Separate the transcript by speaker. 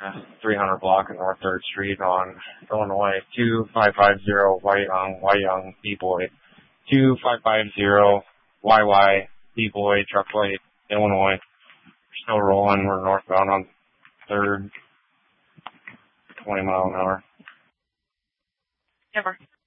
Speaker 1: 300 block of North 3rd Street on Illinois, 2550 Wyong, B-Boy, 2550 YY, B-Boy, truck plate, Illinois. We're still rolling. We're northbound on 3rd, 20 mile an hour.
Speaker 2: Never.